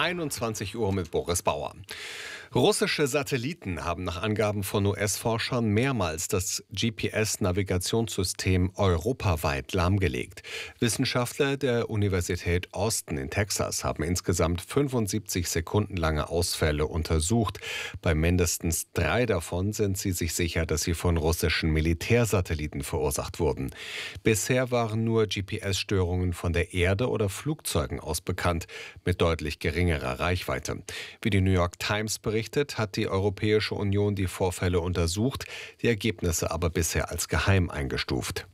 21 Uhr mit Boris Bauer. Russische Satelliten haben nach Angaben von US-Forschern mehrmals das GPS-Navigationssystem europaweit lahmgelegt. Wissenschaftler der Universität Austin in Texas haben insgesamt 75 Sekunden lange Ausfälle untersucht. Bei mindestens 3 davon sind sie sich sicher, dass sie von russischen Militärsatelliten verursacht wurden. Bisher waren nur GPS-Störungen von der Erde oder Flugzeugen aus bekannt, mit deutlich geringerer Reichweite. Wie die New York Times berichtet, hat die Europäische Union die Vorfälle untersucht, die Ergebnisse aber bisher als geheim eingestuft.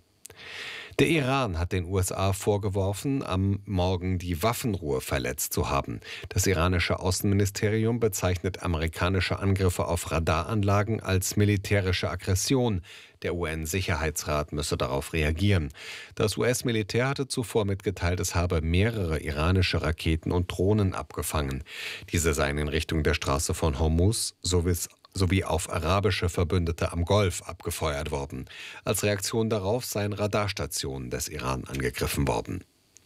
Der Iran hat den USA vorgeworfen, am Morgen die Waffenruhe verletzt zu haben. Das iranische Außenministerium bezeichnet amerikanische Angriffe auf Radaranlagen als militärische Aggression. Der UN-Sicherheitsrat müsse darauf reagieren. Das US-Militär hatte zuvor mitgeteilt, es habe mehrere iranische Raketen und Drohnen abgefangen. Diese seien in Richtung der Straße von Hormuz sowie auf arabische Verbündete am Golf abgefeuert worden. Als Reaktion darauf seien Radarstationen des Iran angegriffen worden.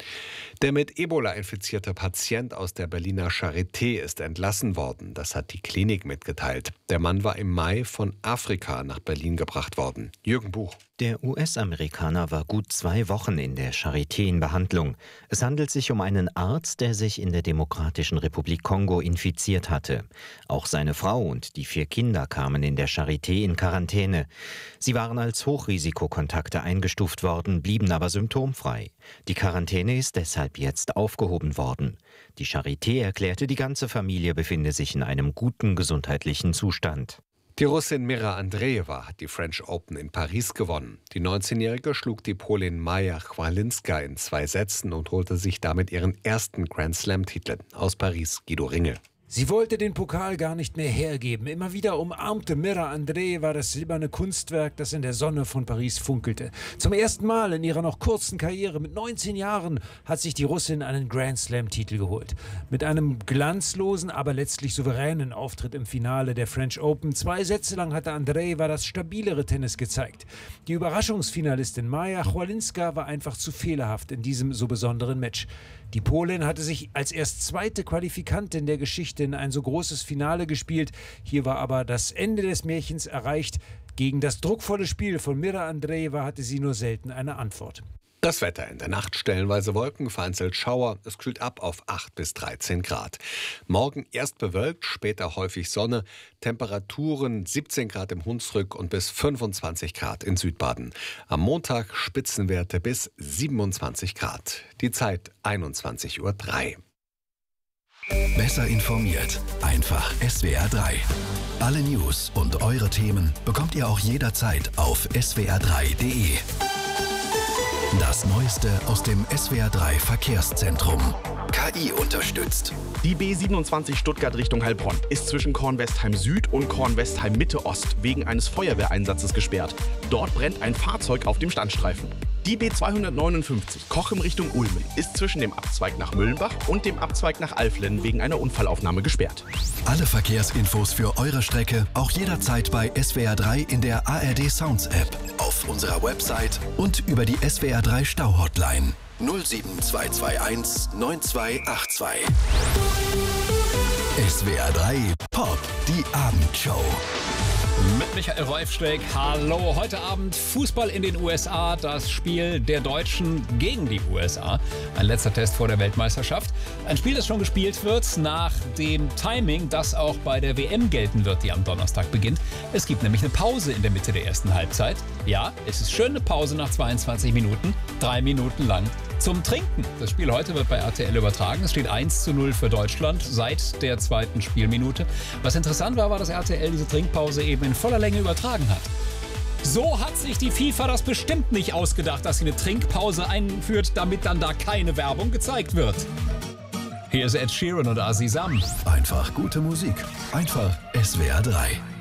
Der mit Ebola infizierte Patient aus der Berliner Charité ist entlassen worden. Das hat die Klinik mitgeteilt. Der Mann war im Mai von Afrika nach Berlin gebracht worden. Jürgen Buch. Der US-Amerikaner war gut 2 Wochen in der Charité in Behandlung. Es handelt sich um einen Arzt, der sich in der Demokratischen Republik Kongo infiziert hatte. Auch seine Frau und die 4 Kinder kamen in der Charité in Quarantäne. Sie waren als Hochrisikokontakte eingestuft worden, blieben aber symptomfrei. Die Quarantäne ist deshalb jetzt aufgehoben worden. Die Charité erklärte, die ganze Familie befinde sich in einem guten gesundheitlichen Zustand. Die Russin Mira Andreeva hat die French Open in Paris gewonnen. Die 19-Jährige schlug die Polin Maja Chwalinska in 2 Sätzen und holte sich damit ihren ersten Grand-Slam-Titel. Aus Paris, Guido Ringel. Sie wollte den Pokal gar nicht mehr hergeben. Immer wieder umarmte Mira Andreeva das silberne Kunstwerk, das in der Sonne von Paris funkelte. Zum ersten Mal in ihrer noch kurzen Karriere mit 19 Jahren hat sich die Russin einen Grand-Slam-Titel geholt. Mit einem glanzlosen, aber letztlich souveränen Auftritt im Finale der French Open. 2 Sätze lang hatte Andreeva das stabilere Tennis gezeigt. Die Überraschungsfinalistin Maja Chwalinska war einfach zu fehlerhaft in diesem so besonderen Match. Die Polin hatte sich als erst zweite Qualifikantin der Geschichte in ein so großes Finale gespielt. Hier war aber das Ende des Märchens erreicht. Gegen das druckvolle Spiel von Mira Andreeva hatte sie nur selten eine Antwort. Das Wetter: in der Nacht stellenweise Wolken, vereinzelt Schauer. Es kühlt ab auf 8 bis 13 Grad. Morgen erst bewölkt, später häufig Sonne. Temperaturen 17 Grad im Hunsrück und bis 25 Grad in Südbaden. Am Montag Spitzenwerte bis 27 Grad. Die Zeit 21:03 Uhr. Besser informiert. Einfach SWR 3. Alle News und eure Themen bekommt ihr auch jederzeit auf swr3.de. Das Neueste aus dem SWR 3 Verkehrszentrum. KI unterstützt. Die B27 Stuttgart Richtung Heilbronn ist zwischen Kornwestheim Süd und Kornwestheim Mitte Ost wegen eines Feuerwehreinsatzes gesperrt. Dort brennt ein Fahrzeug auf dem Standstreifen. Die B259 Kochem Richtung Ulmen ist zwischen dem Abzweig nach Müllenbach und dem Abzweig nach Alflen wegen einer Unfallaufnahme gesperrt. Alle Verkehrsinfos für eure Strecke auch jederzeit bei SWR 3 in der ARD Sounds App, auf unserer Website und über die SWR 3 Stau-Hotline 07221 9282. SWR 3 Pop, die Abendshow. Mit Michael Reufsteig. Hallo, heute Abend Fußball in den USA, das Spiel der Deutschen gegen die USA. Ein letzter Test vor der Weltmeisterschaft. Ein Spiel, das schon gespielt wird nach dem Timing, das auch bei der WM gelten wird, die am Donnerstag beginnt. Es gibt nämlich eine Pause in der Mitte der ersten Halbzeit. Ja, es ist schön eine Pause nach 22 Minuten, 3 Minuten lang zum Trinken. Das Spiel heute wird bei RTL übertragen. Es steht 1:0 für Deutschland seit der 2. Spielminute. Was interessant war, dass RTL diese Trinkpause eben in voller Länge übertragen hat. So hat sich die FIFA das bestimmt nicht ausgedacht, dass sie eine Trinkpause einführt, damit dann da keine Werbung gezeigt wird. Hier ist Ed Sheeran und Azizam. Einfach gute Musik. Einfach SWR 3.